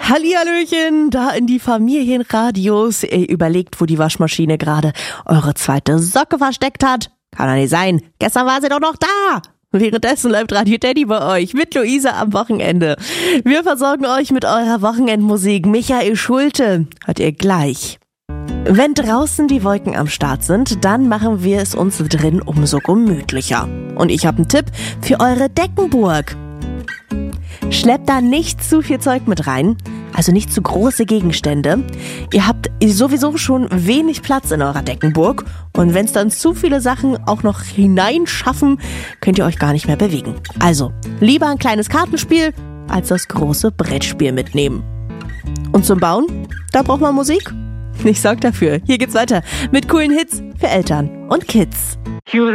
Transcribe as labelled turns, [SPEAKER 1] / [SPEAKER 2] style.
[SPEAKER 1] Hallihallöchen, da in die Familienradios. Ihr überlegt, wo die Waschmaschine gerade eure zweite Socke versteckt hat. Kann doch nicht sein. Gestern war sie doch noch da. Währenddessen läuft Radio Teddy bei euch mit Luisa am Wochenende. Wir versorgen euch mit eurer Wochenendmusik. Michael Schulte hört ihr gleich. Wenn draußen die Wolken am Start sind, dann machen wir es uns drin umso gemütlicher. Und ich habe einen Tipp für eure Deckenburg. Schleppt da nicht zu viel Zeug mit rein, also nicht zu große Gegenstände. Ihr habt sowieso schon wenig Platz in eurer Deckenburg und wenn es dann zu viele Sachen auch noch hineinschaffen, könnt ihr euch gar nicht mehr bewegen. Also lieber ein kleines Kartenspiel als das große Brettspiel mitnehmen. Und zum Bauen, da braucht man Musik? Ich sorg dafür. Hier geht's weiter mit coolen Hits für Eltern und Kids.